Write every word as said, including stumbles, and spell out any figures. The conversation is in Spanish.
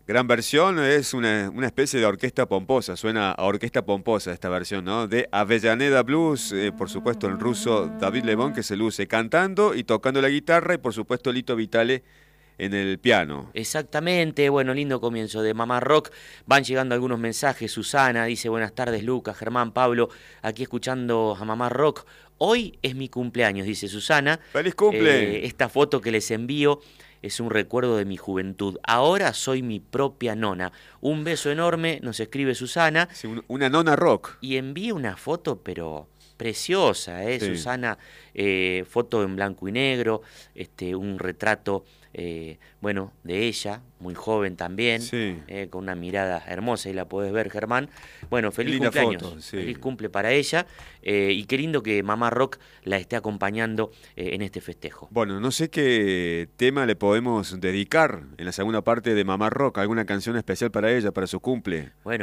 Gran versión, es una, una especie de orquesta pomposa, suena a orquesta pomposa esta versión, ¿no? De Avellaneda Blues, eh, por supuesto el ruso David Lebón, que se luce cantando y tocando la guitarra, y por supuesto Lito Vitale en el piano. Exactamente, bueno, lindo comienzo de Mamá Rock. Van llegando algunos mensajes. Susana dice: buenas tardes, Lucas, Germán, Pablo, aquí escuchando a Mamá Rock. Hoy es mi cumpleaños, dice Susana. ¡Feliz cumple! Eh, esta foto que les envío es un recuerdo de mi juventud. Ahora soy mi propia nona. Un beso enorme, nos escribe Susana. Sí, un- una nona rock. Y envía una foto, pero preciosa, ¿eh? Sí. Susana, eh, foto en blanco y negro, este, un retrato, eh, bueno, de ella, muy joven también, Sí. eh, con una mirada hermosa, y la podés ver, Germán. Bueno, feliz Linda cumpleaños, foto, sí. feliz cumple para ella, eh, y qué lindo que Mamá Rock la esté acompañando eh, en este festejo. Bueno, no sé qué tema le podemos dedicar en la segunda parte de Mamá Rock, alguna canción especial para ella, para su cumple. Bueno.